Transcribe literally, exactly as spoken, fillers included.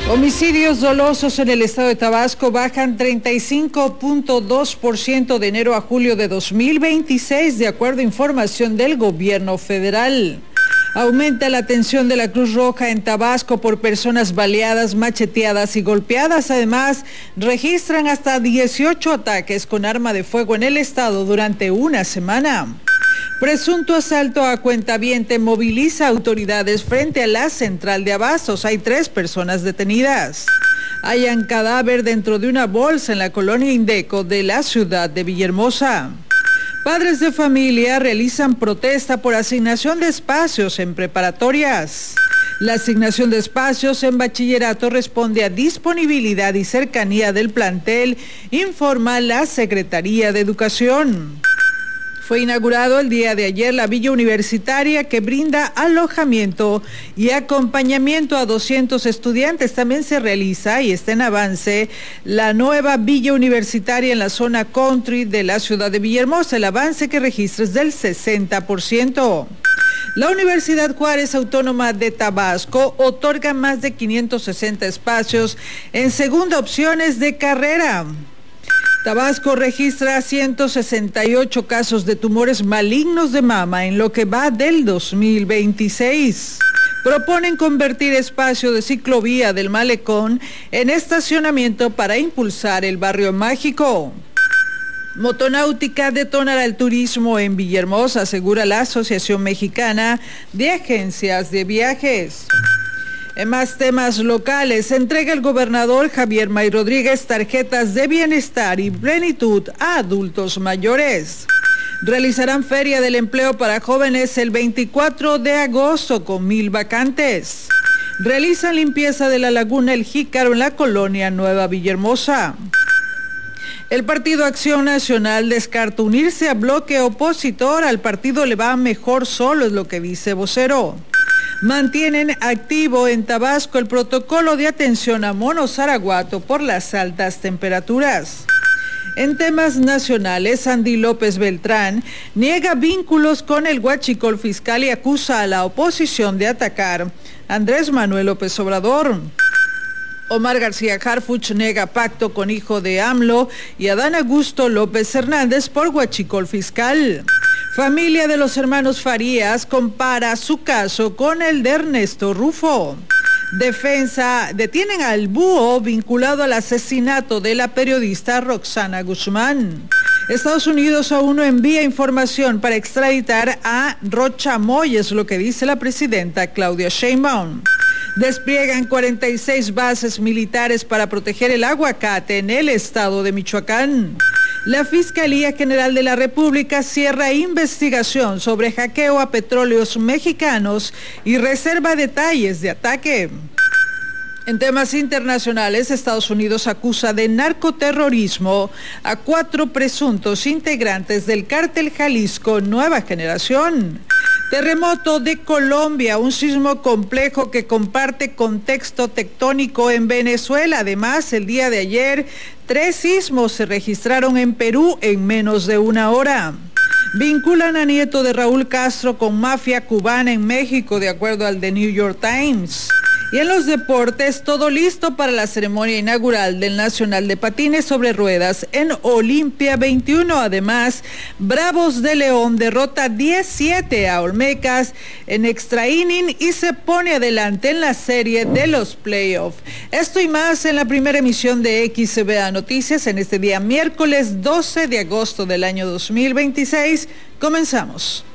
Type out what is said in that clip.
Homicidios dolosos en el estado de Tabasco bajan treinta y cinco punto dos por ciento de enero a julio de dos mil veintiséis, de acuerdo a información del gobierno federal. Aumenta la atención de la Cruz Roja en Tabasco por personas baleadas, macheteadas y golpeadas. Además, registran hasta dieciocho ataques con arma de fuego en el estado durante una semana. Presunto asalto a cuentaviente moviliza autoridades frente a la central de abastos. Hay tres personas detenidas. Hallan cadáver dentro de una bolsa en la colonia Indeco de la ciudad de Villahermosa. Padres de familia realizan protesta por asignación de espacios en preparatorias. La asignación de espacios en bachillerato responde a disponibilidad y cercanía del plantel, informa la Secretaría de Educación. Fue inaugurado el día de ayer la Villa Universitaria, que brinda alojamiento y acompañamiento a doscientos estudiantes. También se realiza y está en avance la nueva Villa Universitaria en la zona country de la ciudad de Villahermosa. El avance que registra es del sesenta por ciento. La Universidad Juárez Autónoma de Tabasco otorga más de quinientos sesenta espacios en segunda opciones de carrera. Tabasco registra ciento sesenta y ocho casos de tumores malignos de mama en lo que va del dos mil veintiséis. Proponen convertir espacio de ciclovía del Malecón en estacionamiento para impulsar el barrio mágico. Motonáutica detonará el turismo en Villahermosa, asegura la Asociación Mexicana de Agencias de Viajes. En más temas locales, entrega el gobernador Javier May Rodríguez tarjetas de bienestar y plenitud a adultos mayores. Realizarán Feria del Empleo para jóvenes el veinticuatro de agosto con mil vacantes. Realizan limpieza de la laguna El Jícaro en la colonia Nueva Villahermosa. El Partido Acción Nacional descarta unirse a bloque opositor. Al partido le va mejor solo, es lo que dice vocero. Mantienen activo en Tabasco el protocolo de atención a mono zaraguato por las altas temperaturas. En temas nacionales, Andy López Beltrán niega vínculos con el huachicol fiscal y acusa a la oposición de atacar a Andrés Manuel López Obrador. Omar García Harfuch nega pacto con hijo de AMLO y Adán Augusto López Hernández por huachicol fiscal. Familia de los hermanos Farías compara su caso con el de Ernesto Rufo. Defensa detienen al búho vinculado al asesinato de la periodista Roxana Guzmán. Estados Unidos aún no envía información para extraditar a Rocha Moy, es lo que dice la presidenta Claudia Sheinbaum. Despliegan cuarenta y seis bases militares para proteger el aguacate en el estado de Michoacán. La Fiscalía General de la República cierra investigación sobre hackeo a petróleos mexicanos y reserva detalles de ataque. En temas internacionales, Estados Unidos acusa de narcoterrorismo a cuatro presuntos integrantes del cártel Jalisco Nueva Generación. Terremoto de Colombia, un sismo complejo que comparte contexto tectónico en Venezuela. Además, el día de ayer, tres sismos se registraron en Perú en menos de una hora. Vinculan a nieto de Raúl Castro con mafia cubana en México, de acuerdo al The New York Times. Y en los deportes, todo listo para la ceremonia inaugural del Nacional de Patines sobre Ruedas en Olimpia veintiuno. Además, Bravos de León derrota diez siete a Olmecas en extra inning y se pone adelante en la serie de los playoffs. Esto y más en la primera emisión de X C B A Noticias en este día miércoles doce de agosto del año dos mil veintiséis. Comenzamos.